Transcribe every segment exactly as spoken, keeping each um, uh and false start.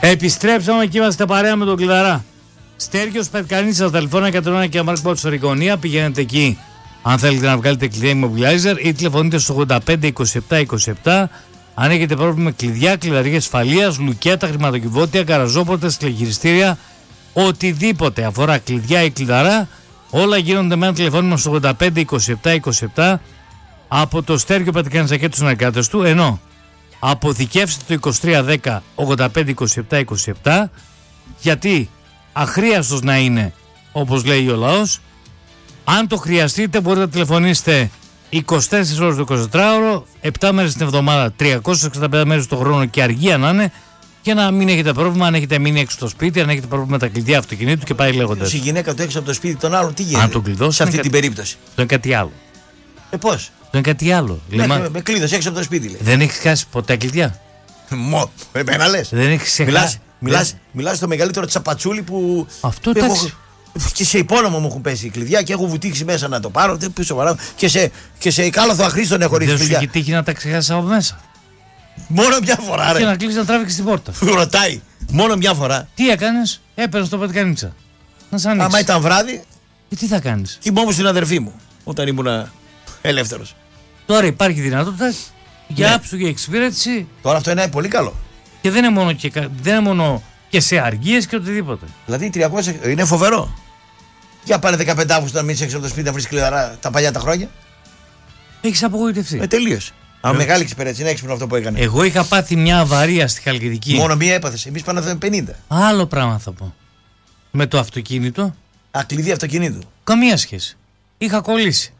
Επιστρέψαμε και είμαστε παρέα με τον Κλειδαρά. Στέργιος Πετκανίτσας, τηλεφώνα εκατόν ένα και Μάρκ Μπότ Ρικονία. Πηγαίνετε εκεί αν θέλετε να βγάλετε κλειδιά immobilizer ή τηλεφωνείτε στο ογδόντα πέντε είκοσι επτά είκοσι επτά. Αν έχετε πρόβλημα με κλειδιά, κλειδαρίες ασφαλείας, λουκέτα, χρηματοκιβώτια, καραζόπορτες, τηλεγυριστήρια, οτιδήποτε αφορά κλειδιά ή κλειδαρά, όλα γίνονται με ένα τηλεφώνημα στο ογδόντα πέντε είκοσι επτά είκοσι επτά από το Στέργιο Πετκανίτσα και τους συνεργάτες του, ενώ αποθηκεύστε το είκοσι τρία δέκα ογδόντα πέντε είκοσι επτά είκοσι επτά, γιατί αχρίαστος να είναι, όπως λέει ο λαός. Αν το χρειαστείτε μπορείτε να τηλεφωνήσετε είκοσι τέσσερις ώρες το εικοσιτετράωρο, επτά μέρες την εβδομάδα, τριακόσιες εξήντα πέντε μέρες το χρόνο και αργία να είναι, και να μην έχετε πρόβλημα αν έχετε μείνει έξω στο σπίτι, αν έχετε πρόβλημα με τα κλειδιά αυτοκινήτου και πάει λέγοντας. Η γυναίκα του έξω από το σπίτι των άλλων, τι γίνεται? Αν τον κλειδώσει, σε αυτή κα... την περίπτωση. Το είναι κάτι άλλο. Ε, πώς? Το είναι κάτι άλλο. Ναι, Λέμα... με, με κλείδωσε έξω από το σπίτι, λέει. Δεν έχει χάσει ποτέ κλειδιά. Μο, εμένα λες. Δεν έχει ξεχάσει. Μιλάς, μιλάς, μιλάς στο μεγαλύτερο τσαπατσούλι που. Αυτό που εντάξει. έχω... Και σε υπόνομο μου έχουν πέσει κλειδιά και έχω βουτήξει μέσα να το πάρω. Και σε, και σε κάλαθο αχρήστον έχω ρίξει κλειδιά. Δεν σου έχει τύχει να τα ξεχάσει από μέσα? Μόνο μια φορά, ρε. Και να κλείσει να τράβηξει την πόρτα. Ρωτάει. Μόνο μια φορά. Τι έκανες? Έπαιρνες το Πετκανίτσα να σ' ανοίξει. Άμα ήταν βράδυ. Και τι θα κάνεις? Κοιμόμουν στην αδερφή μου όταν ήμουν ελεύθερος. Τώρα υπάρχει δυνατότητα για Ναι. άψου, για εξυπηρέτηση. Τώρα αυτό είναι πολύ καλό. Και δεν είναι μόνο και, δεν είναι μόνο και σε αργίες και οτιδήποτε. Δηλαδή τριακόσια είναι φοβερό. Για πάνε δεκαπέντε Αυγούστου να μείνεις έξω από το σπίτι να βρεις κλειδαρά τα παλιά τα χρόνια. Έχεις απογοητευτεί. Ε, τελείωσε. Α, μεγάλη εξυπηρέτηση, είναι έξυπνο αυτό που έκανε. Εγώ είχα πάθει μια αβαρία στη Χαλκιδική. Μόνο μία έπαθες. Εμείς πάνε να πενήντα. Άλλο πράγμα θα πω. Με το αυτοκίνητο. Α, κλειδί αυτοκινήτου. Καμία σχέση. Είχα κολλήσει.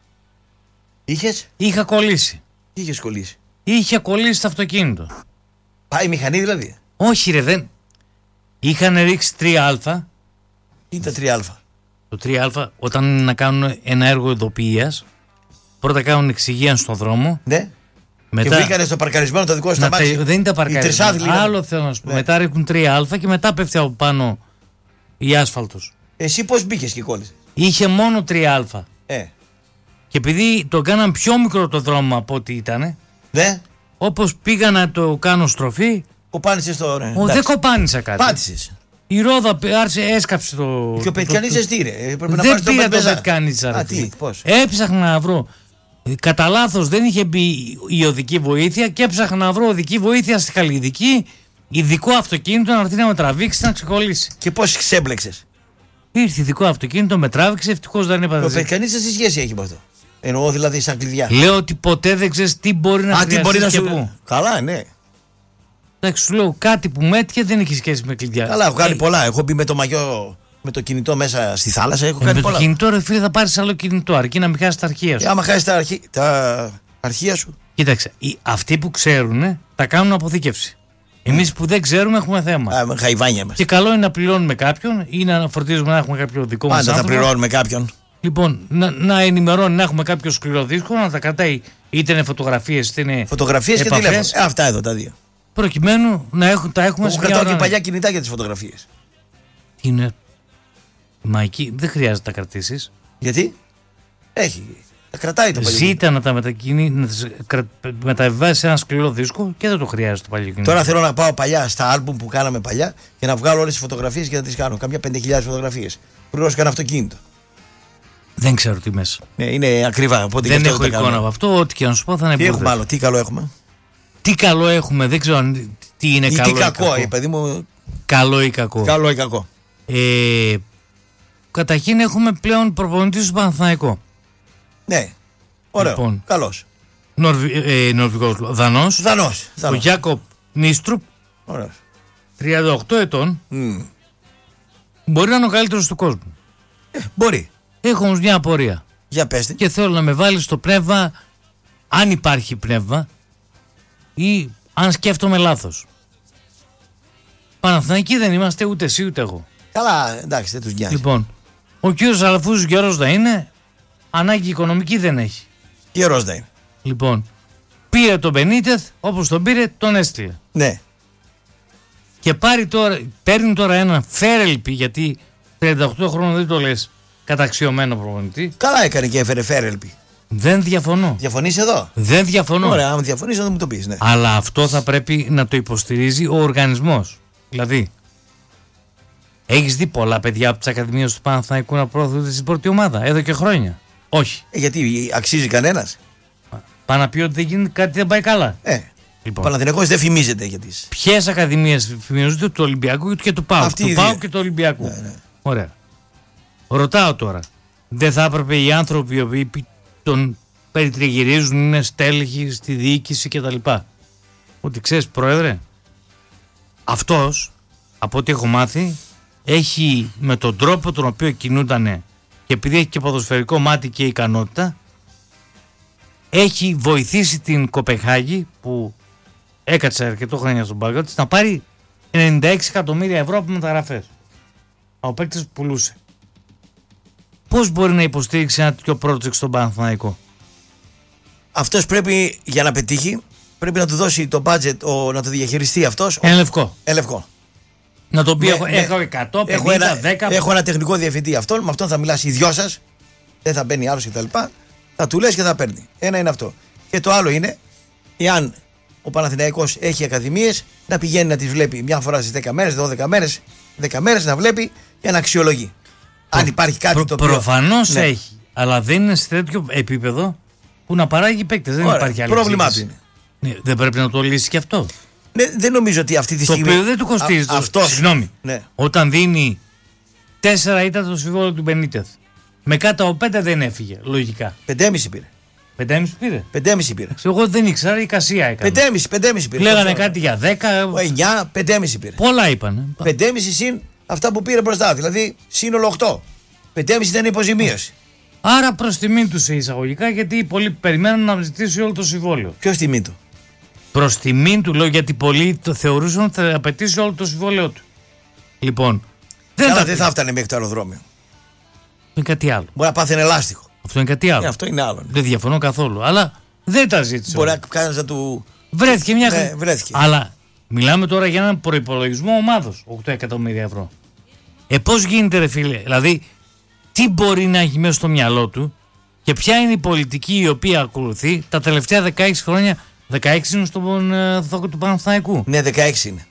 Είχες? Είχα κολλήσει. Τι είχες κολλήσει? Είχε κολλήσει το αυτοκίνητο. Πάει η μηχανή δηλαδή. Όχι ρε, δεν. Είχαν ρίξει τρία α. Ή τα τρία α. Το τρία α όταν είναι να κάνουν ένα έργο ειδοποιίας, πρώτα κάνουν εξυγίανση στον δρόμο. Ναι. Μετά... Και βρήκανε στο παρκαρισμένο το δικό σου τα μάτια. Δεν είναι τα παρκαρισμένο. Άλλο θέλω να σου πω. Ναι. Μετά ρίχνουν τρία α και μετά πέφτει από πάνω η άσφαλτος. Εσύ πώς μπήκες και κόλλησες? Είχε μόνο τρία α. Ε. Και επειδή το κάναν πιο μικρό το δρόμο από ό,τι ήταν, ναι. Όπως πήγα να το κάνω στροφή. Κοπάνησες το. Ναι. Ο, δεν κοπάνισα κάτι. Πάτησες. Η ρόδα άρχισε, έσκαψε το. Και ο Πετκανίτσας τι ρε? Δεν πήρα το Πετκανίτσα. Έψαχνα να βρω. Κατά λάθος δεν είχε μπει η οδική βοήθεια και έψαχνα να βρω οδική βοήθεια στη Χαλκιδική, ειδικό αυτοκίνητο να έρθει να με τραβήξει να ξεκολλήσει. Και πώς ξέμπλεξες? Ήρθε ειδικό αυτοκίνητο, με τράβηξε, ευτυχώς δεν είπα. Ο Πετκανίτσας τι σχέση έχει με αυτό? Εννοώ δηλαδή σαν κλειδιά. Λέω ότι ποτέ δεν ξέρεις τι μπορεί να χρειαστείς. Α, τι μπορεί να και σου... πού. Καλά, ναι. Εντάξει, σου λέω κάτι που με έτυχε δεν έχει σχέση με κλειδιά. Καλά, έχω κάνει ε, πολλά. Έχω μπει με το μαγιό, με το κινητό μέσα στη θάλασσα. Έχω ε, κάνει με πολλά. το κινητό, ρε φίλε, θα πάρεις άλλο κινητό αρκεί να μην χάσεις τα αρχεία σου. Ε, άμα χάσεις τα, αρχή... τα αρχεία σου. Κοίταξε, οι... αυτοί που ξέρουν τα κάνουν αποθήκευση. Εμείς που δεν ξέρουμε έχουμε θέμα. Α, με χαϊβάνια μας. Και καλό είναι να πληρώνουμε κάποιον ή να φροντίζουμε να έχουμε κάποιο δικό μας Πάντα άνθρωπο. θα πληρώνουμε κάποιον. Λοιπόν, να, να ενημερώνει, να έχουμε κάποιο σκληρό δίσκο, να τα κρατάει είτε είναι φωτογραφίες είτε είναι. Φωτογραφίες και τηλέφωνο. Ε, αυτά εδώ τα δύο. Προκειμένου να έχουν, τα έχουμε σε μια μια ώρα. ώρα. Και παλιά κινητά για τις φωτογραφίες. Είναι. Μα εκεί δεν χρειάζεται να τα κρατήσεις. Γιατί? Έχει. Τα κρατάει το παλιό. Ζήτα να τα μετακινεί, να τις κρα... μεταβιβάσει σε ένα σκληρό δίσκο και δεν το χρειάζεται το παλιό κινητό. Τώρα θέλω να πάω παλιά στα άλμπουμ που κάναμε παλιά και να βγάλω όλες τις φωτογραφίες και να τις κάνω. Καμιά πέντε χιλιάδες φωτογραφίες. Πληρώσω κανένα αυτοκίνητο. Δεν ξέρω τι μέσα. Ναι, είναι ακριβά. Οπότε δεν έχω εικόνα από αυτό. Ό,τι και να σου πω θα είναι τι έχουμε άλλο, τι καλό έχουμε. Τι καλό έχουμε, δεν ξέρω τι είναι ή καλό. Τι κακό, ή παιδί μου. Καλό ή κακό. Καλό ή κακό. Ε, καταρχήν έχουμε πλέον προπονητή στο Παναθηναϊκό. Ναι. Ωραίο. Λοιπόν, καλός. Νορβη, ε, Νορβηγός, Δανός. Δανός. Ο Γιάκοπ Νίστρουπ. Ωραίος. τριάντα οκτώ ετών. Mm. Μπορεί να είναι ο καλύτερος του κόσμου. Ε, μπορεί. Έχω όμως μια απορία. Για πέστε. Και θέλω να με βάλει στο πνεύμα, αν υπάρχει πνεύμα ή αν σκέφτομαι λάθος. Παναθηναϊκοί δεν είμαστε ούτε εσύ ούτε εγώ. Καλά, εντάξει, δεν τους νοιάζει. Λοιπόν, ο κύριος Αλαφούζος γερός να είναι, ανάγκη οικονομική δεν έχει. Γερός να είναι. Λοιπόν, πήρε τον Μπενίτεθ, όπως τον πήρε, τον έστειλε. Ναι. Και πάρει τώρα, παίρνει τώρα έναν Φέρελπι, γιατί τριάντα οκτώ χρόνων δεν το λες καταξιωμένο προπονητή. Καλά έκανε και έφερε Φέρελπι. Δεν διαφωνώ. Διαφωνείς εδώ? Δεν διαφωνώ. Ωραία, αν διαφωνείς να μου το πεις, ναι. Αλλά αυτό θα πρέπει να το υποστηρίζει ο οργανισμός. Δηλαδή, έχεις δει πολλά παιδιά από τις ακαδημίες του Παναθηναϊκού να προωθούνται στην πρώτη ομάδα εδώ και χρόνια? Όχι. Ε, γιατί αξίζει κανένας? Πάνε να πει ότι δεν γίνεται, κάτι δεν πάει καλά. Ε, Λοιπόν. ο Παναθηναϊκός δεν φημίζεται για τις. Ποιες ακαδημίες φημίζονται? Του Ολυμπιακού και του ΠΑΟΚ. Αυτοί Του οι ΠΑΟΚ δύο. και του Ολυμπιακού. Ναι, ναι. Ωραία. Ρωτάω τώρα, δεν θα έπρεπε οι άνθρωποι οι οποίοι τον περιτριγυρίζουν, είναι στέλεχοι στη διοίκηση κτλ. Ότι ξέρεις, Πρόεδρε, αυτός, από ό,τι έχω μάθει, έχει με τον τρόπο τον οποίο κινούντανε και επειδή έχει και ποδοσφαιρικό μάτι και ικανότητα, έχει βοηθήσει την Κοπεχάγη που έκατσε αρκετό χρόνια στον πάγκο της να πάρει ενενήντα έξι εκατομμύρια ευρώ από μεταγραφές από παίκτες που πουλούσε. Πώς μπορεί να υποστήριξει ένα τέτοιο project στον Παναθηναϊκό? Αυτός πρέπει, για να πετύχει, πρέπει να του δώσει το budget, ο, να το διαχειριστεί αυτός. Εν λευκό. Εν λευκό. Να το πει: Ναι, έχω, ναι. έχω εκατό, Έχω πενήντα, ένα, δέκα. έχω ένα τεχνικό διευθυντή αυτόν, με αυτόν θα μιλάς οι δυο σας, δεν θα μπαίνει άλλος κτλ. Θα του λες και θα παίρνει. Ένα είναι αυτό. Και το άλλο είναι, εάν ο Παναθηναϊκός έχει ακαδημίες, να πηγαίνει να τις βλέπει μια φορά στις δέκα μέρες, δώδεκα μέρες, δέκα μέρες να βλέπει και να αξιολογεί. Προ, Αν υπάρχει κάτι προ, το οποίο. Προφανώς Ναι. έχει, αλλά δεν είναι σε τέτοιο επίπεδο που να παράγει παίκτες. Δεν Ωραία, υπάρχει άλλη πρόβλημά του εξήγηση. είναι. Ναι, δεν πρέπει να το λύσει και αυτό. Ναι, δεν νομίζω ότι αυτή τη Το στιγμή. οποίο δεν του κοστίζει. Α, το- αυτός. Συγγνώμη. Ναι. Όταν δίνει τέσσερα ήταν το συμβόλαιο του Μπενίτεθ. Με κάτω από πέντε δεν έφυγε. Λογικά. Πεντέμιση πήρε. Πεντέμιση πήρε. Πεντέμιση πήρε. Εγώ δεν ήξερα, η Κασία έκανε. Πεντέμιση, πεντέμιση πήρε. Λέγανε Αυτό. κάτι για δέκα. Εννιά, πεντέμιση πήρε. Πολλά είπανε. Πεντέμιση συν αυτά που πήρε μπροστά. Δηλαδή σύνολο οκτώ. Πεντέμιση ήταν υποζημίωση. Άρα προς τιμήν του σε εισαγωγικά, γιατί πολλοί περιμένουν να ζητήσει όλο το συμβόλαιο. Ποιο τιμή του? Προς τιμήν του λέω, γιατί πολλοί το θεωρούσαν ότι θα απαιτήσει όλο το συμβόλαιο του. Λοιπόν, δεν Καλά, θα δεν θα έφτανε μέχρι το αεροδρόμιο. είναι κάτι άλλο. Μπορεί να πάθει ελάστιχο. Αυτό είναι κάτι άλλο. Ε, αυτό είναι άλλο. Ναι. Δεν διαφωνώ καθόλου. Αλλά δεν τα ζήτησε. Μπορεί όλα. να κάνει να του. Βρέθηκε μια Ναι, χρη- βρέθηκε. Αλλά μιλάμε τώρα για έναν προπολογισμό ομάδος οκτώ εκατομμύρια ευρώ. Ε, πώς γίνεται, ρε φίλε, δηλαδή, τι μπορεί να έχει μέσα στο μυαλό του και ποια είναι η πολιτική η οποία ακολουθεί τα τελευταία δεκαέξι χρόνια. δεκαέξι είναι στον ε, θόκο του Παναθηναϊκού. Ναι, δεκαέξι είναι.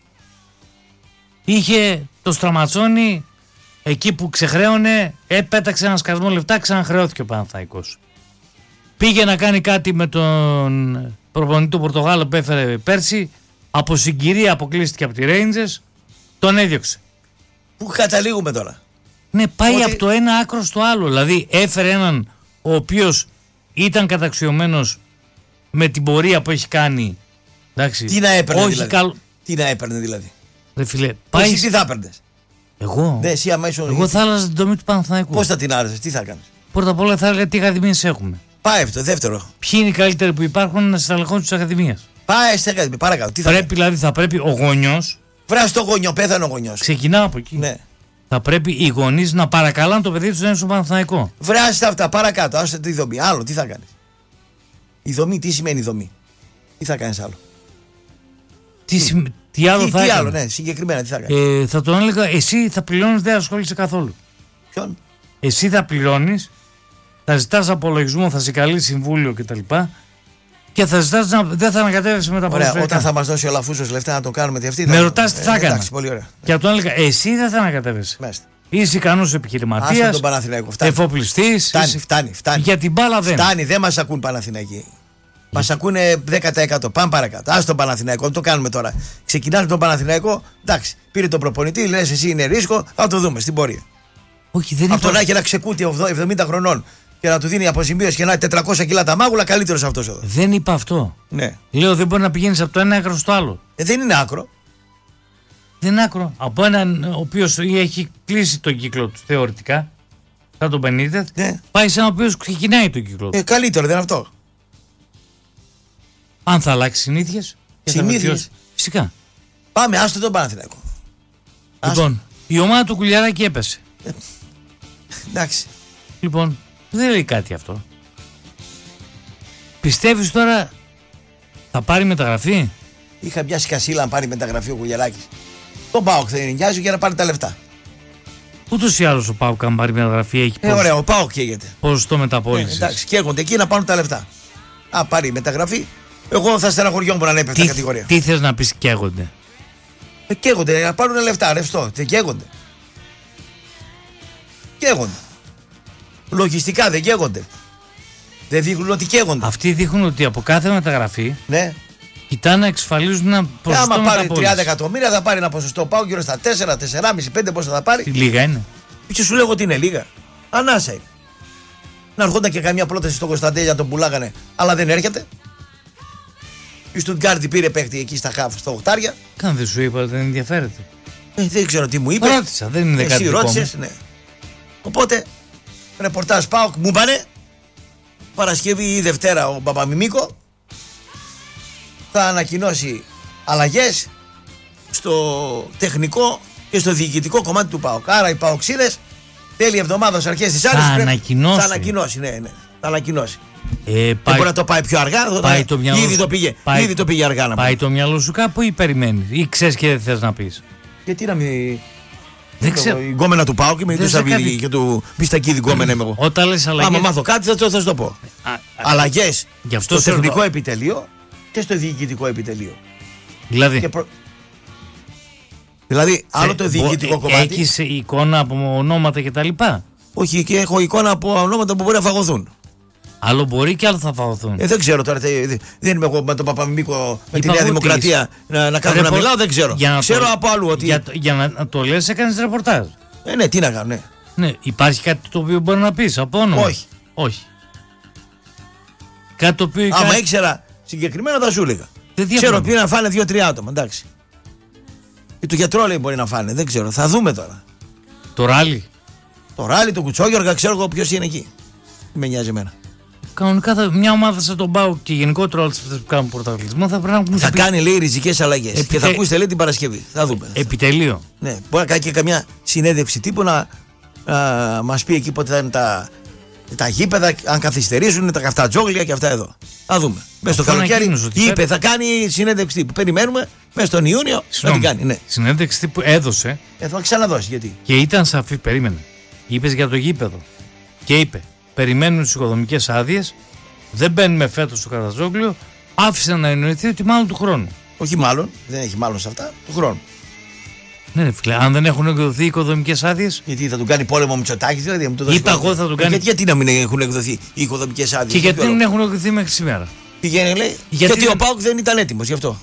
Είχε το Στραματσόνι εκεί που ξεχρέωνε, επέταξε ένα σκασμό λεφτά, ξαναχρεώθηκε ο Παναθηναϊκός. Πήγε να κάνει κάτι με τον προπονητή του Πορτογάλου που έφερε πέρσι, από συγκυρία αποκλείστηκε από τη Rangers, τον έδιωξε. Πού καταλήγουμε τώρα? Ναι, πάει Ότι- από το ένα άκρο στο άλλο. Δηλαδή έφερε έναν ο οποίος ήταν καταξιωμένος με την πορεία που έχει κάνει. Εντάξει, Τι να έπαιρνε όχι δηλαδή. καλ- Τι να έπαιρνε δηλαδή. Ρε φίλε, Εσύ πάει... τι θα έπαιρνε. Εγώ, Ναι, εσύ άμα ήσουν. εγώ θα άλλαζα την τομή του Παναθηναϊκού. Πώ θα την άρεσε, τι θα κάνει. Πρώτα απ' όλα θα έλεγα τι ακαδημίες έχουμε. Πάει αυτό, δεύτερο. Ποιοι είναι οι καλύτεροι που υπάρχουν να στελεχώνουν τις ακαδημίες. Πάει σε κάτι, παρακάτω. Τι θα Πρέπει, δηλαδή, θα πρέπει ο γονιός, Βράσει το γονιό, πέθανε ο γονιό. ξεκινάω από εκεί. Ναι. Θα πρέπει οι γονείς να παρακαλάνε το παιδί τους να είναι στο Παναθηναϊκό. Βράσει τα αυτά, παρακάτω. Άσε τη δομή. Άλλο, τι θα κάνει. Η δομή, τι σημαίνει η δομή. Τι θα κάνει άλλο. Τι, συμ- τι άλλο Τι, θα τι έκανε. άλλο, ναι, συγκεκριμένα τι θα κάνει. Ε, θα τον έλεγα, εσύ θα πληρώνεις, δεν ασχολείσαι καθόλου. Ποιον. Εσύ θα πληρώνεις, θα ζητάς απολογισμό, θα σε καλεί συμβούλιο κτλ. Και θα ζητάς να δεν θα ανακατεύεσαι με τα Ωραία, ποδοσφαιρικά. όταν θα μα δώσει ο Λαφούσο λεφτά να το κάνουμε τι αυτή. Με θα- ρωτάς τι θα ε, έκανα. Εντάξει, πολύ ωραία. Και θα τον έλεγα, εσύ δεν θα ανακατεύεσαι. Μάλιστα. Είσαι ικανός Άστα επιχειρηματίας, τον Παναθηναϊκό. Φτάνει. εφοπλιστής. Φτάνει, είσαι- φτάνει, φτάνει. Για την μπάλα δεν. Φτάνει, δεν μα ακούν Παναθηναϊκοί. Μα ακούνε δέκα τοις εκατό. Πάμε παρακάτω. Α τον Παναθηναϊκό, το κάνουμε τώρα. Ξεκινάμε τον Παναθηναϊκό. Εντάξει, πήρε τον προπονητή, λε εσύ είναι ρίσκο, θα το δούμε στην πορεία. Όχι, δεν Από τον να είπα, έχει ένα ξεκούτι εβδομήντα χρονών και να του δίνει αποζημίωση και να έχει τετρακόσια κιλά τα μάγουλα, καλύτερο αυτό εδώ. δεν είπα αυτό. Ναι. Λέω δεν μπορεί να πηγαίνεις από το ένα άκρο στο άλλο. Ε, δεν είναι άκρο. Δεν είναι άκρο. Από έναν ο οποίος έχει κλείσει τον κύκλο του θεωρητικά, σαν τον Μπενίτεθ, Ναι. πάει σε έναν ο οποίος ξεκινάει τον κύκλο του. Ε, καλύτερο, δεν είναι αυτό. Αν θα αλλάξει συνήθειες. και θα Συνήθειες? βελτιώσει. Φυσικά. Πάμε, άστο τον Παναθηναϊκό. Άστο. Λοιπόν, η ομάδα του Κουλιαράκη έπεσε. Εντάξει. Λοιπόν, δεν λέει κάτι αυτό. Πιστεύεις τώρα θα πάρει μεταγραφή? Είχα μια σκασίλα να πάρει μεταγραφή ο Κουλιαράκης. Τον Πάοκ θα νοιάζει για να πάρει τα λεφτά. Ούτως ή άλλως ο Πάουκ αν πάρει μεταγραφή έχει Ε, ωραία, ο Πάοκ καίγεται. ποσοστό Ε, μεταπώλησης. εντάξει, καίγονται εκεί να πάρουν τα λεφτά. Α, πάρει μεταγραφή. Εγώ θα στεναχωριόμουν να ανέπεφτα τι, κατηγορία. τι θες να πεις καίγονται? Ε, καίγονται, να πάρουν λεφτά, ρευστό. Δεν καίγονται. Καίγονται. Λογιστικά δεν καίγονται. Δεν δείχνουν ότι καίγονται. Αυτοί δείχνουν ότι από κάθε μεταγραφή ναι. κοιτάνε να εξασφαλίζουν ένα ποσοστό. Άμα πάρει τριάντα εκατομμύρια θα πάρει ένα ποσοστό. Πάω γύρω στα τέσσερα, τέσσερα κόμμα πέντε, πέντε πόσο θα πάρει. Λίγα είναι. Και σου λέω ότι είναι λίγα. Ανάσα είναι. Να έρχονταν και καμιά πρόταση στο Κωνσταντέλια τον πουλάγανε, αλλά δεν έρχεται. Η Στουτγκάρδη πήρε παίχτη εκεί στα χάφ, στα οχτάρια. Καν δεν σου είπα, δεν ενδιαφέρεται. Ε, δεν ξέρω τι μου είπε. Ρώτησα, δεν είναι κάτι. Εσύ ρώτησες, ναι. Οπότε, ρεπορτάζ ΠΑΟΚ μου είπανε Παρασκευή ή Δευτέρα ο Παπαμιμίκο θα ανακοινώσει αλλαγές στο τεχνικό και στο διοικητικό κομμάτι του ΠΑΟΚ. Άρα οι ΠΑΟΚσίδες τέλη εβδομάδα στις αρχές της άλλης θα ανακοινώσει. Θα ανακοινώσει, ναι, ναι. Θα ανακοινώσει. Ε, πάει, δεν μπορεί να το πάει πιο αργά. Πάει θα... το μυαλό, ήδη, το πήγε, πάει, ήδη το πήγε αργά να πάει πει. Το μυαλό σου κάπου ή περιμένει ή ξέρεις και δεν θες να πεις. Γιατί να μην. Δεν ξέρω. Η γκόμενα του ΠΑΟΚ και με του Σαββίδη και του Μπιστακίδη γκόμενα είμαι εγώ. Όταν λες αλλαγές. Άμα μάθω κάτι θα το, θα το πω. Αλλαγές στο τεχνικό το... επιτελείο και στο διοικητικό επιτελείο. Δηλαδή. Προ... Δηλαδή, άλλο ε, το διοικητικό μπο... κομμάτι. Έχεις εικόνα από ονόματα κτλ. Όχι, και έχω εικόνα από ονόματα που μπορεί να φαγωθούν. Άλλο μπορεί και άλλο θα φαγωθούν. Ε, δεν ξέρω τώρα. Δεν είμαι εγώ με τον Παπαμιμίκο με τη Νέα Δημοκρατία να, να κάνω Ρεπο... να μιλάω, δεν ξέρω. Για ξέρω το... από αλλού ότι. Για, το... για να το λες, έκανες ρεπορτάζ. Ε, ναι, τι να κάνω, ναι. Ναι, υπάρχει κάτι το οποίο μπορεί να πεις από όνομα. Όχι. Όχι. Κάτι το οποίο. Άμα κάτι... ήξερα συγκεκριμένα θα σου έλεγα. Ξέρω ποιοι να φάνε δύο-τρία άτομα, εντάξει. Και το γιατρό λέει μπορεί να φάνε, δεν ξέρω. Θα δούμε τώρα. Το ράλι. Το ράλι, το Κουτσόγιοργα, ξέρω εγώ ποιος είναι εκεί. Με νοιάζει εμένα. Κανονικά θα, μια ομάδα σαν τον ΠΑΟΚ και γενικότερα όλες αυτές που κάνουν πρωταθλητισμό θα πρέπει να. Θα πει... κάνει λέει ριζικές αλλαγές. Επιτε... Και θα ακούσετε λέει την Παρασκευή. Θα δούμε. Επιτελείο. Ναι, μπορεί να κάνει και καμιά συνέντευξη τύπου να, να μας πει εκεί πότε θα είναι τα, τα γήπεδα, αν καθυστερήσουν, τα καυτά τζόγλια και αυτά εδώ. Θα δούμε. Μέσα στο καλοκαίρι είπε θα κάνει συνέντευξη τύπου. Περιμένουμε μέσα στον Ιούνιο να την κάνει. Ναι. Συνέντευξη τύπου έδωσε. Ε, θα ξαναδώσει γιατί. Και ήταν σαφή, περίμενε. Είπε για το γήπεδο. Και είπε. Περιμένουν τις οικοδομικές άδειες, δεν μπαίνουμε φέτος στο Καρατζόγλιο, άφησε να εννοηθεί ότι μάλλον του χρόνου. Όχι μάλλον, δεν έχει μάλλον σε αυτά, του χρόνου. Ναι, ναι, φίλε, αν δεν έχουν εκδοθεί οι οικοδομικές άδειες. Γιατί θα του κάνει πόλεμο ο Μητσοτάκης, δηλαδή. Μου το είπα εγώ θα του κάνει. Γιατί, γιατί να μην έχουν εκδοθεί οι οικοδομικές άδειες. Και γιατί δεν έχουν εκδοθεί μέχρι σήμερα. Πηγαίνει, λέει. Γιατί, γιατί ο ΠΑΟΚ δεν ήταν έτοιμος γι' αυτό.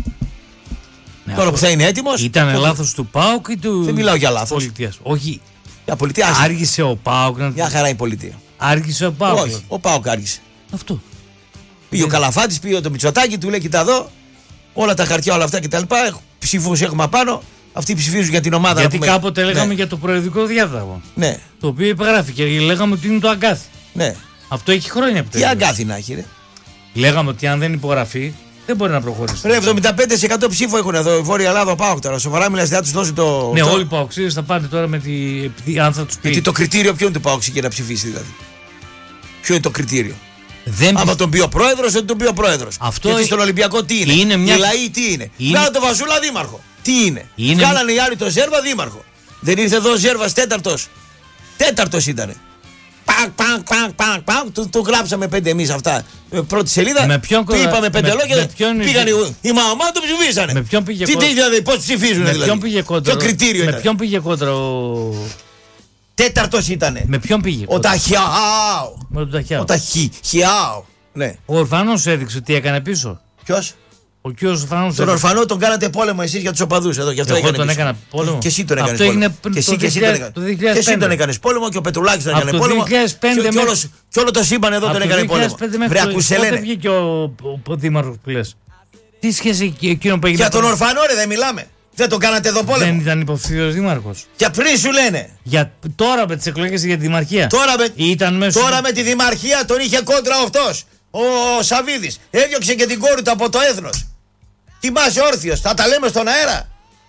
Ναι, τώρα που θα είναι έτοιμος. Ήταν το... λάθος του ΠΑΟΚ ή του. Δεν μιλάω για λάθος. Πολιτείας. Όχι. Για πολιτεία. Άργησε ο ΠΑΟΚ να. Μια χαρά η πολιτεία. Άργησε ο ΠΑΟΚ. Όχι, ο ΠΑΟΚ άργησε. Αυτό. Πήγε ο Καλαφάτης, πήγε το Μητσοτάκη, του λέει: Κοιτά εδώ, όλα τα χαρτιά, όλα αυτά κτλ. Ψήφους έχουμε απάνω. Αυτοί ψηφίζουν για την ομάδα. Γιατί πούμε... κάποτε λέγαμε ναι. για το προεδρικό διάταγμα. Ναι. Το οποίο υπεγράφηκε και λέγαμε ότι είναι το αγκάθι. Ναι. Αυτό έχει χρόνια που. Τι αγκάθι να έχει, ρε. Λέγαμε ότι αν δεν υπογραφεί δεν μπορεί να προχωρήσει. Ρε, εβδομήντα πέντε τοις εκατό ψήφο έχουν εδώ η Βόρεια Ελλάδα, ο ΠΑΟΚ τώρα. Σοβαρά μιλάς, δεν θα του δώσει το. Ναι, το... όλοι οι ΠΑΟΚσίδες θα πάνε τώρα με τη. Επειδή αν θα τους πει. Γιατί το κριτήριο ποιο είναι του ΠΑΟΚ για να ψηφίσει δηλαδή. Ποιο είναι το κριτήριο. Δεν άμα τον πει ο πρόεδρος, δεν τον πει ο πρόεδρος. Αυτό γιατί στον Ολυμπιακό τι είναι. είναι μια... Οι λαοί τι είναι. είναι... Βγάλανε το Βασούλα δήμαρχο. Τι είναι. είναι... Βγάλανε οι άλλοι το Ζέρβα δήμαρχο. Δεν ήρθε εδώ ο Ζέρβας τέταρτος. Τέταρτος ήτανε. Πακ, πακ, πακ, πακ, πακ. Του, του γράψαμε πέντε εμείς αυτά. Πρώτη σελίδα. Με ποιον... Του είπαμε πέντε με... λόγια. Με ποιον... Πήγαν οι, οι μαμά του ψηφίσανε. Με ποιον πήγε τι, τι δηλαδή, πώς ψηφίζουν με δηλαδή. Ποιον πήγε κόντρα. Το κριτήριο με ήταν. ποιον πήγε κόντρα ο. Τέταρτος ήτανε. Με ποιον πήγε. Ο Ταχιάου. Με τον Ταχιάου. Ο Ταχιάου. Ναι. Ο Ορφανός έδειξε τι έκανε πίσω. Ποιος? Ο κ. Ορφανός. Τον Ορφανό τον κάνατε πόλεμο εσείς για τους οπαδούς εδώ. Γι' αυτό εγώ έκανε τον πίσω. έκανα πόλεμο. Και εσύ τον έκανες αυτό πόλεμο. Έγινε και εσύ, το και εσύ τον έκανες. το δύο χιλιάδες πέντε. Και εσύ τον έκανες πόλεμο και ο Πετρουλάκης τον έκανε το πόλεμο. δύο χιλιάδες πέντε και, με... και, όλος, και όλο το σύμπαν εδώ τον έκανε πόλεμο. Βρε ακούσελένε. Πότε βγήκε ο, ο, ο δήμαρχος που λες. Τι σχέση εκείνο που έγινε. Για τον Ορφανό ρε δεν μιλάμε. Δεν τον κάνατε εδώ πόλεμο. Δεν ήταν υποψήφιος δήμαρχος. Για πριν σου λένε. Για, τώρα με τις εκλογές για τη δημαρχία. Τώρα με, ήταν μέσω... τώρα με τη δημαρχία τον είχε κόντρα αυτός. Ο Σαββίδης. Έδιωξε και την κόρη του από το έθνος. Κοιμάσαι όρθιος. Θα τα λέμε στον αέρα.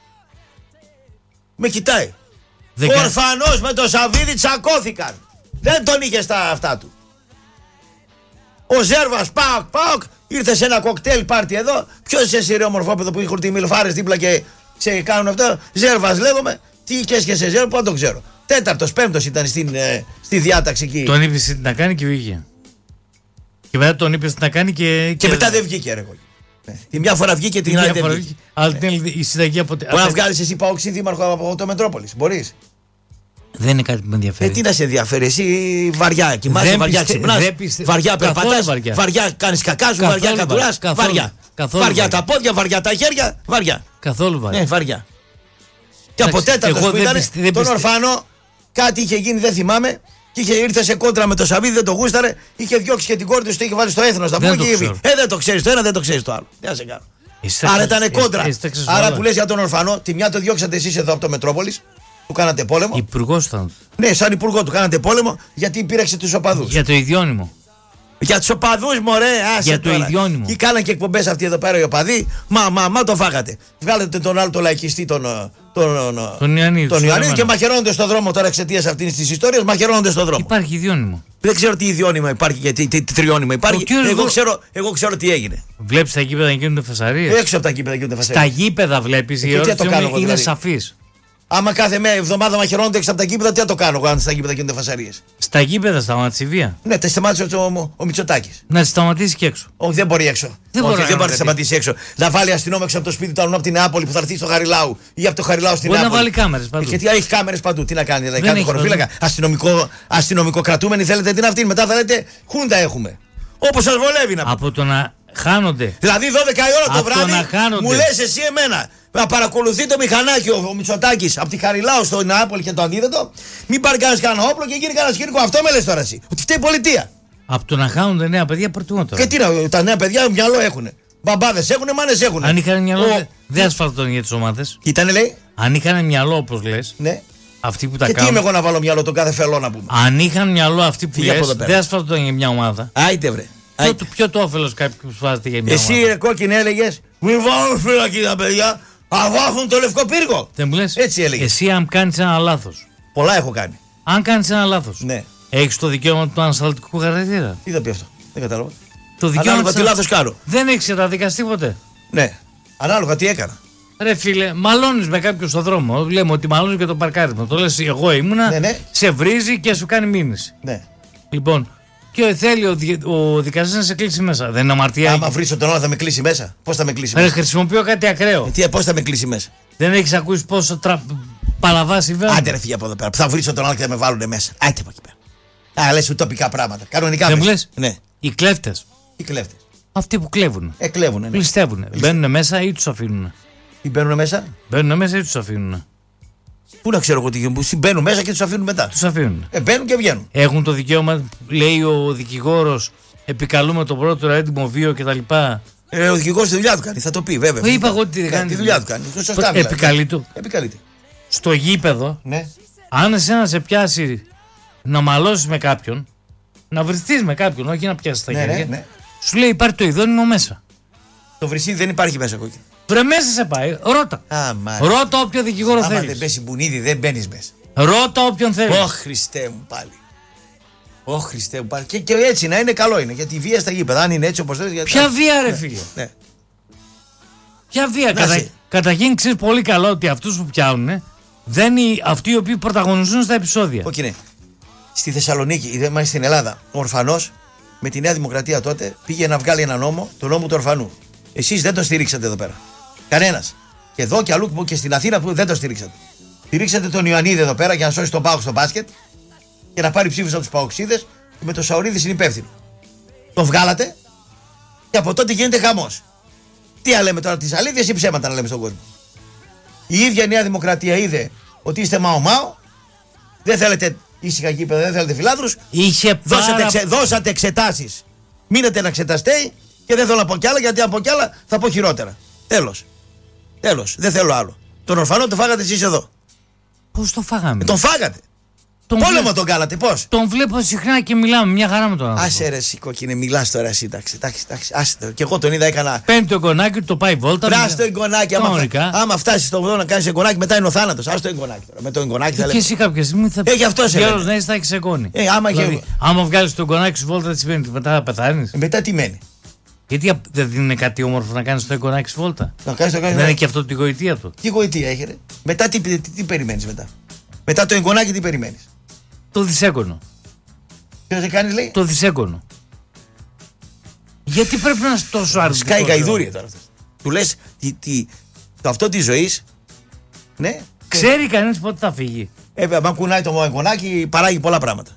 Με κοιτάει. Δεκα... Ο Ορφανός με τον Σαββίδη τσακώθηκαν. Δεν τον είχε στα αυτά του. Ο Ζέρβας πάοκ πάοκ. Ήρθε σε ένα κοκτέιλ πάρτι εδώ. Ποιος είσαι εσύ ρε ομορφόπεδο που έχουν τη μιλφάρες δίπλα και σε κάνουν αυτό. Ζέρβας λέγομαι. Τι και σε Ζέρβα, πού το ξέρω. Τέταρτος, πέμπτος ήταν στην, ε, στη διάταξη εκεί. Τον είπες να κάνει και βγήκε. Και μετά τον είπες να κάνει και. Και, και μετά δεν βγήκε ρε. Τη μια φορά βγήκε και την άλλη δεν βγήκε. Αλλά την άλλη η συνταγή από. Μπορεί να βγάλει εσύ Παοξή δήμαρχο από το Μετρόπολης. Μπορεί. Δεν είναι κάτι που με ενδιαφέρει. Ε, τι να σε ενδιαφέρει, εσύ βαριά κοιμάσαι, βαριά ξυπνάς, πιστε... βαριά περπατάς, βαριά, βαριά κάνεις κακά σου, βαριά κατουράς, βαριά. Καθόλου βαριά βαριά τα πόδια, βαριά τα χέρια, βαριά. Καθόλου βαριά. Ναι, βαριά. Και από τέταρτος που ήταν, πιστε... τον Ορφανό, κάτι είχε γίνει, δεν θυμάμαι, και είχε ήρθε σε κόντρα με το Σαββίδι, δεν το γούσταρε, είχε διώξει και την κόρη του, το είχε βάλει στο έθνος. Να πούμε και η Ε, δεν το ξέρεις το ένα, δεν το ξέρεις το άλλο. Τι να σε κάνω. Άρα ήταν κόντρα. Άρα που λες για τον Ορφανό, τη μια το διώξατε εσείς εδώ από το Μετρόπολης. Του κάνατε πόλεμο. Υπουργός ήταν. Ναι, σαν υπουργό του κάνατε πόλεμο γιατί πήραξε τους οπαδούς. Για το ιδιώνυμο. Για τους οπαδούς, μωρέ, άσε για το τώρα. ιδιώνυμο. Και κάναν και εκπομπές αυτοί εδώ πέρα οι οπαδοί. Μα, μα, μα το φάγατε. Βγάλετε τον άλλο το λαϊκιστή, τον, τον, τον Ιωαννίδη. Τον Ιωαννίδη και μαχαιρώνονται στον δρόμο τώρα εξαιτίας αυτής της ιστορίας. Μαχαιρώνονται στον δρόμο. Υπάρχει ιδιώνυμο. Δεν ξέρω τι ιδιώνυμο υπάρχει, γιατί τι, τι τριώνυμο υπάρχει. Εγώ, εγώ, ξέρω, εγώ ξέρω τι έγινε. Βλέπεις τα γήπεδα να γίνονται φασαρίες. Έξω από τα γήπεδα γίνονται φασαρίες. Στα γήπεδα βλέπεις. Η ερώτηση είναι δηλαδή. Σαφής. Άμα κάθε μέρα εβδομάδα μαχαιρώνονται έξω από τα γήπεδα, τι θα το κάνω εγώ αν στα γήπεδα γίνονται φασαρίες. Στα γήπεδα σταμάτησε η βία. Ναι, τα σταμάτησε ο, ο, ο Μητσοτάκης. Να τη σταματήσει και έξω. Όχι, δεν μπορεί έξω. Δεν Όχι, μπορεί, δεν μπορεί να σταματήσει έξω. Να βάλει αστυνόμο έξω από το σπίτι του άλλου από την Νεάπολη που θα έρθει στο Χαριλάου ή από το Χαριλάου στην Νεάπολη. Μπορεί να βάλει κάμερες παντού. Γιατί έχει κάμερες παντού. Τι να κάνει, δηλαδή κάνει χωροφύλακα. Αστυνομικό, αστυνομικό κρατούμενοι θέλετε την αυτή. Μετά θα λέτε Χούντα έχουμε. Όπως σας βολεύει να πει. Από το να χάνονται. Δηλαδή δώδεκα η ώρα το βράδυ το μου λες εσύ εμένα. Να παρακολουθεί το μηχανάκι ο, ο Μητσοτάκης από τη Χαριλάου στο Νεάπολη και το αντίθετο. Μην πάρει κανένα κανένα όπλο και γίνει κανένα σκηνικό. Αυτό με λες τώρα εσύ. Ότι φταίει η πολιτεία. Από το να χάνονται νέα παιδιά προτιμώ τώρα. Και τι να, τα νέα παιδιά μυαλό έχουν. Μπαμπάδες έχουν, μάνες έχουν. Αν είχαν μυαλό, ο... δεν ασφαλτώνει για τις ομάδες. Ήτανε λέει. Αν είχαν μυαλό όπως λες. Ναι. Αυτοί που τα και κάνουν. τι είμαι εγώ να βάλω μυαλό τον κάθε φελό να πούμε. Αν είχαν μυαλό αυτοί που λες, δεν ασφαλτώνει για μια ομάδα. Άιτε βρε. Ποιο, το, ποιο το όφελος κάποιου που σπάζεται για μια Εσύ, ομάδα. Εσύ ρε κόκκινη έλεγες, μην βάλουν φυλακή τα παιδιά, αγάχουν το λευκό πύργο. Δεν μου λες. Έτσι έλεγες. Εσύ αν κάνεις ένα λάθος. Πολλά έχω κάνει. Αν κάνεις ένα λάθος. Ναι. Έχεις το δικαίωμα του ανασταλτικού χαρακτήρα. Τι θα πει αυτό. Δεν κατάλαβα. Το δικαίωμα. Ανάλογα τι λάθος κάνω. Δεν έχεις καταδικαστεί ποτέ. Ναι. Ανάλογα τι έκανα. Ρε φίλε, μαλώνεις με κάποιον στον δρόμο. Λέμε ότι μαλώνεις για το παρκάρισμα. Το λες εγώ ήμουνα, ναι, ναι. σε βρίζει και σου κάνει μήνυση. Ναι. Λοιπόν, και θέλει ο, δι... ο δικαστής να σε κλείσει μέσα. Δεν είναι αμαρτία. Άμα βρίσω τον άλλο θα με κλείσει μέσα. Πώς θα με κλείσει μέσα. Ρε, χρησιμοποιώ κάτι ακραίο. Ε, τι, πώς θα με κλείσει μέσα. Δεν έχεις ακούσει πόσο τρα... παλαβά συμβαίνει. Άντε ρε φύγε από εδώ πέρα. Θα βρίσω τον άλλο και θα με βάλουν μέσα. Άντε από εκεί πέρα. Α, λες ουτοπικά πράγματα. Κανονικά. Δεν μου λες. Ναι. Οι κλέφτες. Οι κλέφτες. Αυτοί που κλέβουν. Ε, κλέβουν. Ναι. Πληστεύουν. Μπαίνουν μέσα ή τους αφήνουν. Τι μπαίνουν μέσα. Μπαίνουν μέσα ή τους αφήνουν. Πού να ξέρω εγώ τι γίνουν. Μπαίνουν μέσα και τους αφήνουν μετά. Τους αφήνουν. Ε, μπαίνουν και βγαίνουν. Έχουν το δικαίωμα, λέει ο δικηγόρος, επικαλούμε το πρώτο έντιμο βίο κτλ. Ε, ο δικηγόρος τη δουλειά του κάνει. Θα το πει βέβαια. Δεν είπα εγώ ότι δεν κάνει. Τη δουλειά του κάνει. Σωστά. Επικαλείται. Επικαλείται. Στο γήπεδο, ναι. Αν εσένα σε πιάσει να μαλώσεις με κάποιον, να βρεθείς με κάποιον, όχι να πιάσεις τα ναι, χέρια. Ναι, ναι. Σου λέει υπάρχει το ειδώνυμο μέσα. Το βρυσίδι δεν υπάρχει μέσα κόκκινο. Βρε μέσα σε πάει, ρώτα. Α, ρώτα όποιο δικηγόρο θέλει. Αν δεν πέσει μπουνίδι, δεν μπαίνει μέσα. Ρώτα όποιον θέλει. Ω Χριστέ μου πάλι. Ω Χριστέ μου πάλι. Και, και έτσι να είναι καλό είναι. Γιατί η βία στα γήπεδα, αν είναι έτσι όπως θέλει. Ποια τα... βία, ρε φίλε. Ναι. Ποια βία. Κατα... Καταρχήν ξέρει πολύ καλό ότι αυτού που πιάνουν δεν είναι αυτοί οι οποίοι πρωταγωνιστούν στα επεισόδια. Όχι, ναι. Στη Θεσσαλονίκη, μάλιστα στην Ελλάδα, ο ορφανός με τη Νέα Δημοκρατία τότε πήγε να βγάλει ένα νόμο, τον νόμο του ορφανού. Εσείς δεν το στηρίξατε εδώ πέρα. Κανένας. Και εδώ και αλλού και στην Αθήνα που δεν το στηρίξατε. Στηρίξατε τον Ιωαννίδη εδώ πέρα για να σώσει τον ΠΑΟΚ στο μπάσκετ και να πάρει ψήφους από τους Παοξίδες και με τον Σαουρίδη συνυπεύθυνο. Τον βγάλατε και από τότε γίνεται χαμός. Τι να λέμε τώρα, τις αλήθειες ή ψέματα να λέμε στον κόσμο. Η ίδια η Νέα Δημοκρατία είδε ότι είστε μαο-μαο, δεν θέλετε ήσυχα γήπεδα, δεν θέλετε φιλάθρους. Είχε δώσατε, πάρα... εξε, δώσατε εξετάσεις. Μείνετε να εξεταστέει και δεν θέλω να πω κι άλλα, γιατί αν πω κι άλλα θα πω χειρότερα. Τέλος. Τέλος. Δεν θέλω άλλο. Τον ορφανό τον φάγατε εσείς εδώ. Πώς το φάγαμε. Ε, τον φάγατε. Τον Πόλεμο βλέ... τον κάνατε, πώς. Τον βλέπω συχνά και μιλάμε μια χαρά με τον άνθρωπο. Άσε ρε εσύ κόκκινε, μιλάς τώρα εσύ, εντάξει, εντάξει, άσε το. Και εγώ τον είδα, έκανα. Παίρνει το εγγονάκι του, το πάει βόλτα. Πράσ' το εγγονάκι, άμα, άμα φτάσει στον βόλο να κάνει εγγονάκι, μετά είναι ο θάνατος. Άσε το εγγονάκι τώρα. Με το εγγονάκι θα λέμε. Και εσύ κάποια στιγμή θα πει. Αυτό σε λέει. Ναι, θα έχει εγγόνι. Ε, άμα δηλαδή, άμα βγάλει το εγγονάκι σου βόλτα, τι σημαίνει, μετά θα πεθάνει. Ε, μετά τι μένει. Γιατί δεν είναι κάτι όμορφο να κάνει το εγγονάκι σου βόλτα. Να κάνεις το δεν είναι και αυτό τη γοητεία του. Τι γοητεία έχει, ρε. Μετά τι, τι, τι, τι περιμένει μετά. Μετά το εγγονάκι τι περιμένει. Το δισέγγωνο. Ποιο δεν κάνει, λέει. Το δισέγγωνο. Γιατί πρέπει να είναι τόσο αρνητικό. Σκάει γαϊδούρια τώρα. Του λες τι, τι, το αυτό της ζωής. Ναι. Ξέρει κανείς πότε θα φύγει. Ε, αν κουνάει το εγγονάκι, παράγει πολλά πράγματα.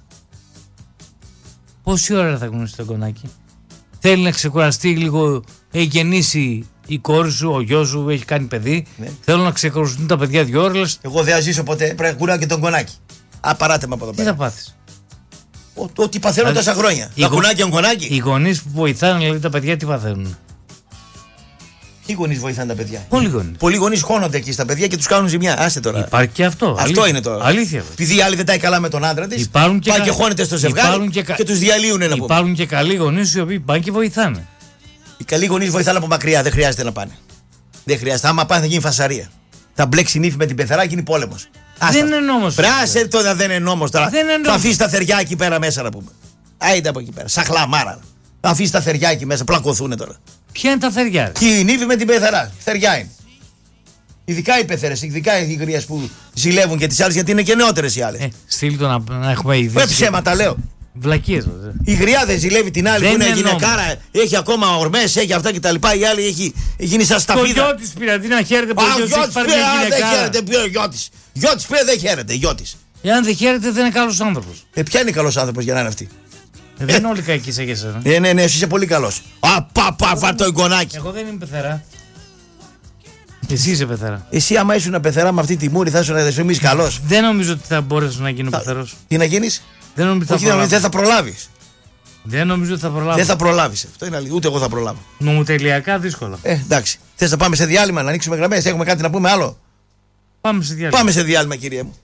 Πόση ώρα θα κουνήσει το εγγονάκι? Θέλει να ξεκουραστεί λίγο, έχει γεννήσει η κόρη σου, ο γιος σου, έχει κάνει παιδί. Ναι. Θέλω να ξεκουραστούν τα παιδιά δύο ώρες. Εγώ δεν θα ζήσω ποτέ. Πρέπει να κουνάω και τον εγγονάκι. Α, παράτε με από εδώ πέρα. Τι θα πάθεις? Ό,τι παθαίνω τόσα χρόνια. Θα κουνάει και εγγονάκι. Οι γονείς που βοηθάνε, δηλαδή τα παιδιά, τι παθαίνουν? Ποιοι γονείς βοηθάνε τα παιδιά? Πολλοί γονείς. Πολλοί γονείς χώνονται εκεί στα παιδιά και τους κάνουν ζημιά. Άστε τώρα. Υπάρχει και αυτό. Αυτό αλήθεια. είναι τώρα. Αλήθεια. Επειδή η άλλη δεν τα έχει καλά με τον άντρα της, πάει και, και χώνεται στο ζευγάρι και, κα... και τους διαλύουν ένα. Υπάρχουν και καλοί γονείς οι οποίοι πάνε και βοηθάνε. Οι καλοί γονείς βοηθάνε από μακριά, δεν χρειάζεται να πάνε. Δεν χρειάζεται. Άμα πάνε θα γίνει φασαρία. Θα μπλέξει νύφη με την πεθερά και είναι πόλεμος. Δεν είναι νόμος. Πράσε τώρα, δεν είναι νόμος τώρα. Θα αφήσει τα θεριά εκεί πέρα μέσα να πούμε. Άιντε από εκεί πέρα. Σαν χλαμάρα. Θα αφήσει τα θεριά εκεί μέσα, πλακωθούν τώρα. Ποια είναι τα θεριά? Και η νύφη με την πεθερά. Θεριά είναι. Ειδικά οι πεθερές, ειδικά οι γρίες που ζηλεύουν και τις άλλες γιατί είναι και νεότερες οι άλλες. Ε, στείλ το να, να έχουμε ειδήσει. Με ψέματα λέω. Βλακίες. Η γριά δεν ζηλεύει την άλλη δεν που είναι γυναικάρα, έχει ακόμα ορμές, έχει αυτά κτλ. Η άλλη έχει γίνει σαν σταφίδα. Το γιο της πήρε, αντί να χαίρεται που ο γιος της πάρει μια γυναικάρα. Δεν χαίρεται πιο ο γιο της. Γιο της πήρε δεν χαίρεται, γιο της. Εάν δεν χαίρεται δεν είναι καλός άνθρωπος. Ε, ποια είναι καλός άνθρωπος για να είναι αυτή? Ε, δεν είναι όλοι κακοί σε εσένα. Ε, ναι, ναι, εσύ είσαι πολύ καλός. Α, πα, πα, βάρ' το εγγονάκι. Εγώ δεν είμαι πεθερά. Εσύ είσαι πεθερά. Εσύ, άμα ήσουν πεθερά με αυτή τη μούρη, θα ήσουν εμείς καλός. Δεν νομίζω ότι θα μπορέσω να γίνω πεθερός. Τι να γίνεις? Δεν νομίζω ότι θα, δεν θα προλάβεις. Δεν νομίζω ότι θα προλάβω. Δεν θα προλάβεις. Αυτό είναι αλήθεια. Ούτε εγώ θα προλάβω. Νομοτελειακά δύσκολα. Ε, εντάξει. Θες να πάμε σε διάλειμμα, να ανοίξουμε γραμμές? Έχουμε κάτι να πούμε άλλο? Πάμε σε διάλειμμα. Πάμε σε διάλειμμα, κυρία μου.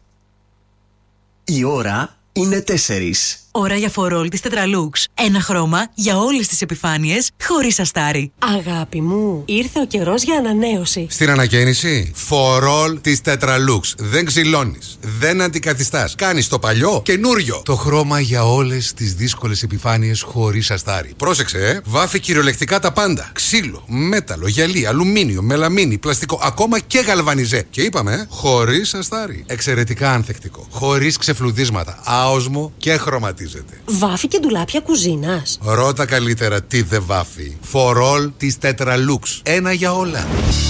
Η ώρα είναι τέσσερις. Ώρα για φορόλ της Τετραλούξ. Ένα χρώμα για όλες τις επιφάνειες, χωρίς αστάρι. Αγάπη μου, ήρθε ο καιρός για ανανέωση. Στην ανακαίνιση, φορόλ της Τετραλούξ. Δεν ξυλώνεις, δεν αντικαθιστάς. Κάνεις το παλιό καινούριο. Το χρώμα για όλες τις δύσκολες επιφάνειες, χωρίς αστάρι. Πρόσεξε, ε! Βάφει κυριολεκτικά τα πάντα. Ξύλο, μέταλλο, γυαλί, αλουμίνιο, μελαμίνι, πλαστικό, ακόμα και γαλβανιζέ. Και είπαμε, ε, χωρίς αστάρι. Εξαιρετικά ανθεκτικό. Χωρίς ξεφλουδίσματα, άοσμο και χρωματισμό. Βάφει και ντουλάπια κουζίνας. Ρώτα καλύτερα τι δεν βάφει. Φορόλ της Τετραλούξ. Ένα για όλα.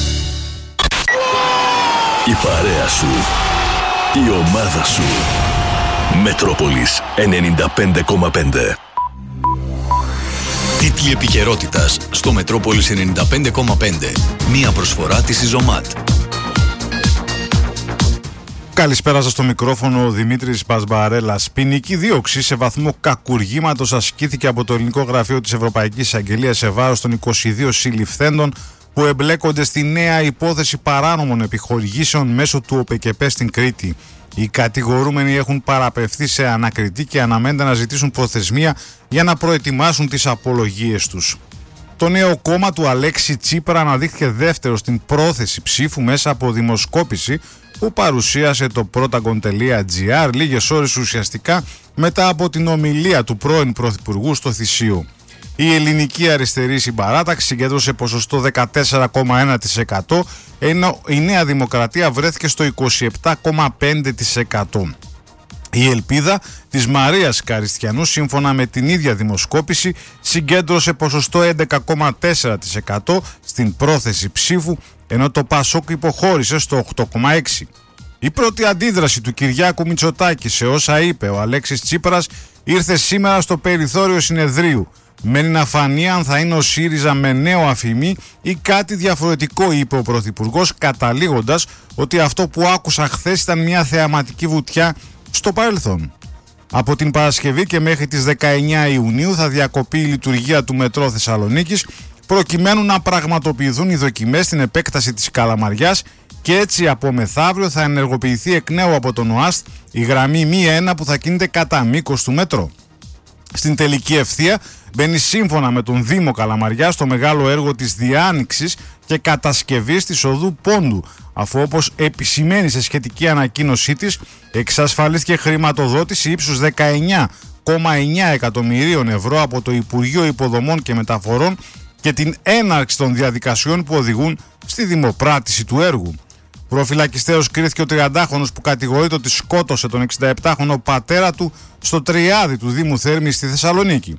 Η παρέα σου. Η ομάδα σου. Μετρόπολης ενενήντα πέντε κόμμα πέντε. Τίτλοι επικαιρότητας στο Μετρόπολης ενενήντα πέντε κόμμα πέντε. Μία προσφορά της Ιζωμάτ. Καλησπέρα σας, στο μικρόφωνο ο Δημήτρης Μπασμπαρέλας. Ποινική δίωξη σε βαθμό κακουργήματος ασκήθηκε από το Ελληνικό Γραφείο της Ευρωπαϊκής Εισαγγελίας σε βάρος των είκοσι δύο συλληφθέντων που εμπλέκονται στη νέα υπόθεση παράνομων επιχορηγήσεων μέσω του ΟΠΕΚΕΠΕ στην Κρήτη. Οι κατηγορούμενοι έχουν παραπευθεί σε ανακριτή και αναμένεται να ζητήσουν προθεσμία για να προετοιμάσουν τις απολογίες τους. Το νέο κόμμα του Αλέξη Τσίπρα αναδείχθηκε δεύτερο στην πρόθεση ψήφου μέσα από δημοσκόπηση που παρουσίασε το Protagon.gr λίγες ώρες ουσιαστικά μετά από την ομιλία του πρώην Πρωθυπουργού στο Θησίο. Η ελληνική αριστερή συμπαράταξη συγκέντρωσε ποσοστό δεκατέσσερα κόμμα ένα τοις εκατό, ενώ η Νέα Δημοκρατία βρέθηκε στο είκοσι επτά κόμμα πέντε τοις εκατό. Η ελπίδα της Μαρίας Καριστιανού, σύμφωνα με την ίδια δημοσκόπηση, συγκέντρωσε ποσοστό έντεκα κόμμα τέσσερα τοις εκατό στην πρόθεση ψήφου, ενώ το Πασόκ υποχώρησε στο οκτώ κόμμα έξι τοις εκατό. Η πρώτη αντίδραση του Κυριάκου Μητσοτάκη σε όσα είπε ο Αλέξης Τσίπρας ήρθε σήμερα στο περιθώριο συνεδρίου. Μένει να φανεί αν θα είναι ο ΣΥΡΙΖΑ με νέο αφημί ή κάτι διαφορετικό, είπε ο Πρωθυπουργός, καταλήγοντας ότι αυτό που άκουσα χθες ήταν μια θεαματική βουτιά στο παρελθόν. Από την Παρασκευή και μέχρι τις δεκαεννέα Ιουνίου θα διακοπεί η λειτουργία του Μετρό Θεσσαλονίκης, προκειμένου να πραγματοποιηθούν οι δοκιμές στην επέκταση της Καλαμαριάς και έτσι από μεθαύριο θα ενεργοποιηθεί εκ νέου από τον ΟΑΣΤ η γραμμή μη ένα που θα κινείται κατά μήκος του Μετρό. Στην τελική ευθεία μπαίνει σύμφωνα με τον Δήμο Καλαμαριάς το μεγάλο έργο της διάνοιξης και κατασκευής της οδού Πόντου, αφού όπως επισημαίνει σε σχετική ανακοίνωσή της εξασφαλίστηκε χρηματοδότηση ύψους δεκαεννέα κόμμα εννέα εκατομμυρίων ευρώ από το Υπουργείο Υποδομών και Μεταφορών και την έναρξη των διαδικασιών που οδηγούν στη δημοπράτηση του έργου. Προφυλακιστέως κρίθηκε ο τριαντάχρονος που κατηγορείται ότι σκότωσε τον εξηνταεπτάχρονο πατέρα του στο Τριάδι του Δήμου Θέρμης στη Θεσσαλονίκη.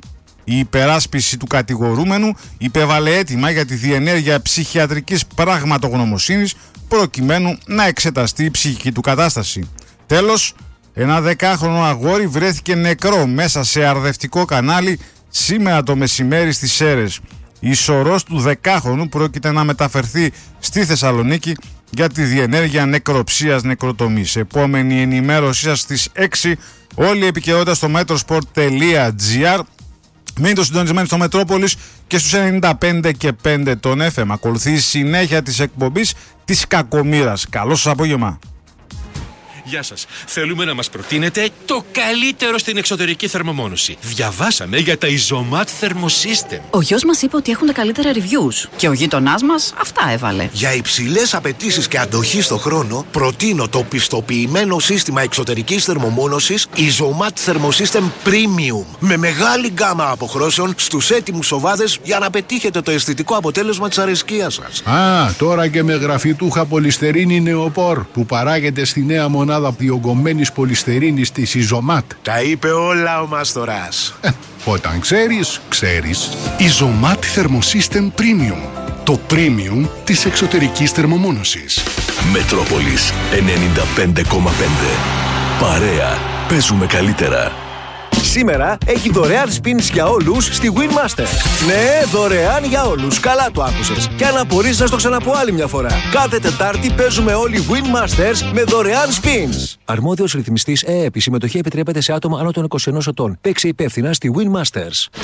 Η υπεράσπιση του κατηγορούμενου υπέβαλε αίτημα για τη διενέργεια ψυχιατρικής πραγματογνωμοσύνης προκειμένου να εξεταστεί η ψυχική του κατάσταση. Τέλος, ένα δεκάχρονο αγόρι βρέθηκε νεκρό μέσα σε αρδευτικό κανάλι σήμερα το μεσημέρι στις Σέρρες. Η σωρός του δεκάχρονου πρόκειται να μεταφερθεί στη Θεσσαλονίκη για τη διενέργεια νεκροψίας νεκροτομής. Επόμενη ενημέρωσή σας στις έξι. Όλη η επικαιρότητα στο metrosport τελεία gr. Μείνετε συντονισμένοι στο Μετρόπολης και στους ενενήντα πέντε και πέντε των εφ εμ. Ακολουθεί η συνέχεια της εκπομπής της Κακομοίρας. Καλό σας απόγευμα. Γεια σας. Θέλουμε να μας προτείνετε το καλύτερο στην εξωτερική θερμομόνωση. Διαβάσαμε για τα Isomat Thermosystem. Ο γιος μας είπε ότι έχουν τα καλύτερα reviews και ο γείτονάς μας αυτά έβαλε. Για υψηλές απαιτήσεις και αντοχή στο χρόνο, προτείνω το πιστοποιημένο σύστημα εξωτερικής θερμομόνωσης Isomat Thermosystem Premium. Με μεγάλη γκάμα αποχρώσεων στους έτοιμους σοβάδες για να πετύχετε το αισθητικό αποτέλεσμα της αρεσκίας σας. Α, τώρα και με γραφιτούχα πολυστερίνη νεοπόρ που παράγεται στη νέα μονάδα διογκωμένης πολυστερίνης της Isomat. Τα είπε όλα ο Μάστορας. Ε, όταν ξέρεις, ξέρεις. Isomat Thermosystem Premium. Το premium της εξωτερικής θερμομόνωσης. Μετρόπολης ενενήντα πέντε κόμμα πέντε. Παρέα. Παίζουμε καλύτερα. Σήμερα έχει δωρεάν spins για όλους στη Winmasters. Ναι, δωρεάν για όλους. Καλά το άκουσες. Και αν απορείς να στο ξαναπώ άλλη μια φορά. Κάθε Τετάρτη παίζουμε όλοι Winmasters με δωρεάν spins. Αρμόδιος ρυθμιστής ΕΕΠ. Η συμμετοχή επιτρέπεται σε άτομα άνω των είκοσι ενός ετών. Παίξε υπεύθυνα στη Winmasters.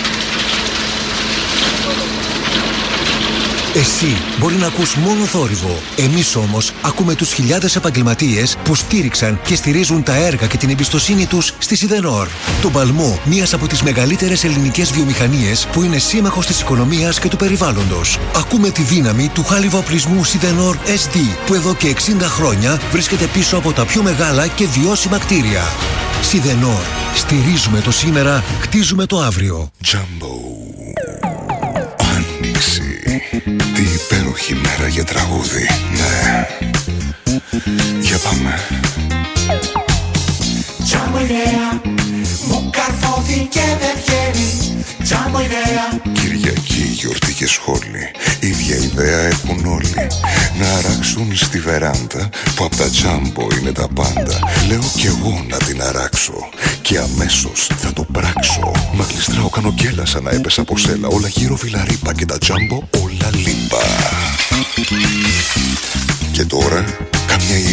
Εσύ μπορεί να ακούς μόνο θόρυβο. Εμείς όμως ακούμε τους χιλιάδες επαγγελματίες που στήριξαν και στηρίζουν τα έργα και την εμπιστοσύνη τους στη Σιδενόρ. Τον παλμό μιας από τις μεγαλύτερες ελληνικές βιομηχανίες που είναι σύμμαχος της οικονομίας και του περιβάλλοντος. Ακούμε τη δύναμη του χάλιβα οπλισμού Σιδενόρ ες ντι που εδώ και εξήντα χρόνια βρίσκεται πίσω από τα πιο μεγάλα και βιώσιμα κτίρια. Σιδενόρ. Στηρίζουμε το σήμερα, χτίζουμε το αύριο. Jumbo. Άνοιξη. Τι υπέροχη μέρα για τραγούδι. Ναι. Για πάμε. Τζάμπο ιδέα, μου καρφώθηκε δεν βγαίνει. Τζάμπο ιδέα. Κυριακή, γιορτή και σχόλη. Ίδια ιδέα έχουν όλοι. Να αράξουν στη βεράντα που απ' τα Τζάμπο είναι τα πάντα. Λέω κι εγώ να την αράξω και αμέσως θα το πράξω. Μα γλιστράω, κάνω γκέλα σαν να έπεσα από σέλα. Όλα γύρω βιλαρίπα και τα Τζάμπο όλα λίπα. Και τώρα καμιά